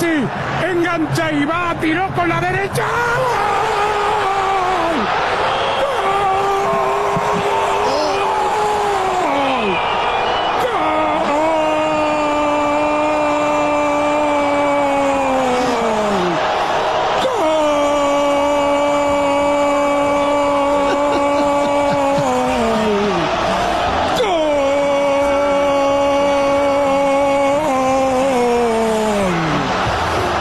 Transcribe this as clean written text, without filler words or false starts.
Messi, engancha y va, tiró con la derecha.